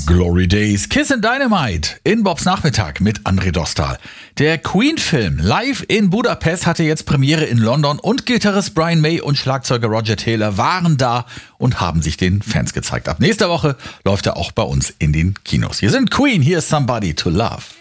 Glory Days, Kiss and Dynamite in Bobs Nachmittag mit André Dostal. Der Queen-Film live in Budapest hatte jetzt Premiere in London und Gitarrist Brian May und Schlagzeuger Roger Taylor waren da und haben sich den Fans gezeigt. Ab nächster Woche läuft er auch bei uns in den Kinos. Hier sind Queen, hier ist Somebody to Love.